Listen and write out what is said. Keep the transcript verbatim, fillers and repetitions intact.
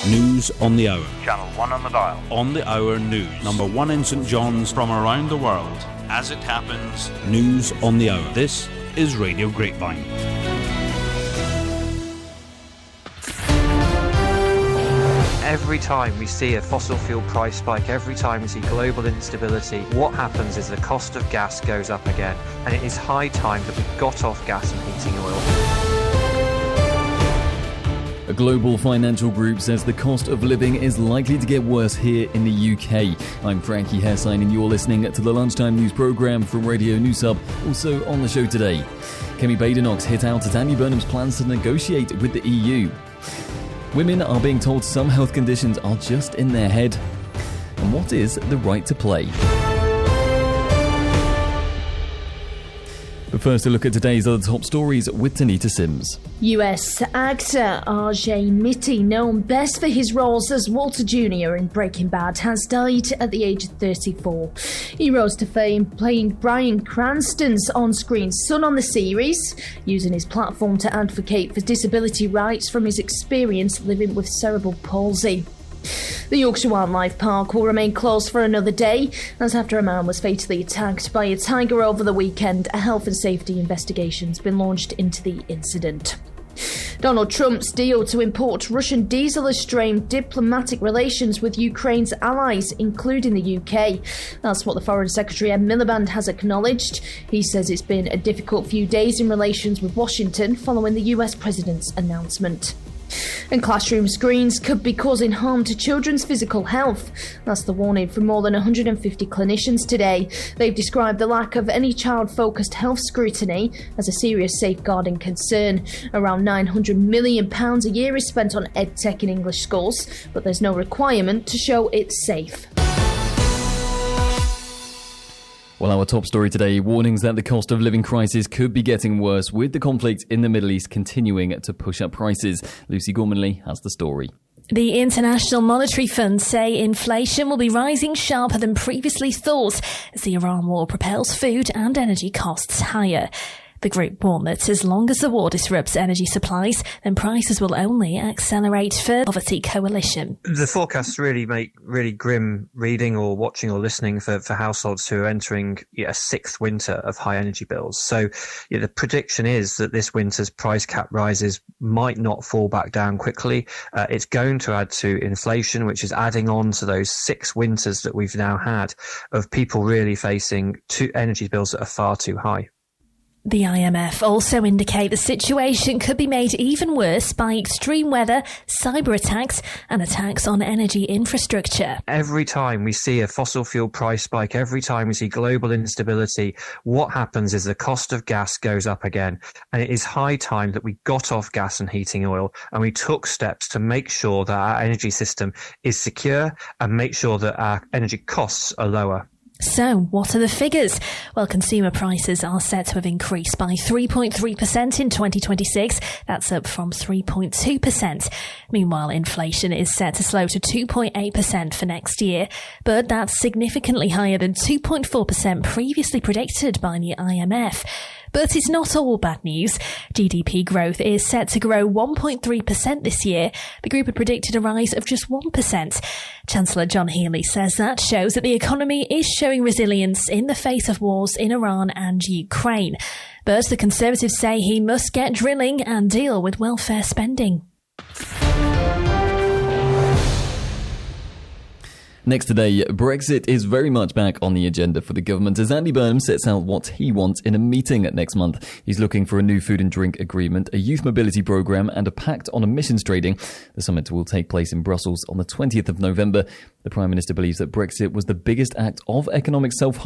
News on the hour. Channel one on the dial. On the hour news. Number one in St John's from around the world. As it happens. News on the hour. This is Radio Grapevine. Every time we see a fossil fuel price spike, every time we see global instability, what happens is the cost of gas goes up again. And it is high time that we got off gas and heating oil. A global financial group says the cost of living is likely to get worse here in the U K. I'm Frankie Hessine and you're listening to the Lunchtime News programme from Radio News Hub. Also on the show today, Kemi Badenoch's hit out at Andy Burnham's plans to negotiate with the E U. Women are being told some health conditions are just in their head. And what is the right to play? But first, a look at today's other top stories with Tanita Sims. U S actor R J Mitte, known best for his roles as Walter Junior in Breaking Bad, has died at the age of thirty-four. He rose to fame playing Bryan Cranston's on-screen son on the series, using his platform to advocate for disability rights from his experience living with cerebral palsy. The Yorkshire Wildlife Park will remain closed for another day, as after a man was fatally attacked by a tiger over the weekend, a health and safety investigation has been launched into the incident. Donald Trump's deal to import Russian diesel has strained diplomatic relations with Ukraine's allies, including the U K. That's what the Foreign Secretary Ed Miliband has acknowledged. He says it's been a difficult few days in relations with Washington following the U S President's announcement. And classroom screens could be causing harm to children's physical health. That's the warning from more than one hundred fifty clinicians today. They've described the lack of any child-focused health scrutiny as a serious safeguarding concern. Around nine hundred million pounds a year is spent on EdTech in English schools, but there's no requirement to show it's safe. Well, our top story today, warnings that the cost of living crisis could be getting worse with the conflict in the Middle East continuing to push up prices. Lucy Gormanley has the story. The International Monetary Fund say inflation will be rising sharper than previously thought as the Iran war propels food and energy costs higher. The group warned that as long as the war disrupts energy supplies, then prices will only accelerate further. Poverty Coalition. The forecasts really make really grim reading or watching or listening for, for households who are entering yeah, a sixth winter of high energy bills. So yeah, the prediction is that this winter's price cap rises might not fall back down quickly. Uh, it's going to add to inflation, which is adding on to those six winters that we've now had of people really facing two energy bills that are far too high. The I M F also indicate the situation could be made even worse by extreme weather, cyber attacks and attacks on energy infrastructure. Every time we see a fossil fuel price spike, every time we see global instability, what happens is the cost of gas goes up again. And it is high time that we got off gas and heating oil and we took steps to make sure that our energy system is secure and make sure that our energy costs are lower. So, what are the figures? Well, consumer prices are set to have increased by three point three percent in twenty twenty-six. That's up from three point two percent. Meanwhile, inflation is set to slow to two point eight percent for next year, but that's significantly higher than two point four percent previously predicted by the I M F. But it's not all bad news. G D P growth is set to grow one point three percent this year. The group had predicted a rise of just one percent. Chancellor John Healey says that shows that the economy is showing resilience in the face of wars in Iran and Ukraine. But the Conservatives say he must get drilling and deal with welfare spending. Next today, Brexit is very much back on the agenda for the government as Andy Burnham sets out what he wants in a meeting next month. He's looking for a new food and drink agreement, a youth mobility programme and a pact on emissions trading. The summit will take place in Brussels on the twentieth of November. The Prime Minister believes that Brexit was the biggest act of economic self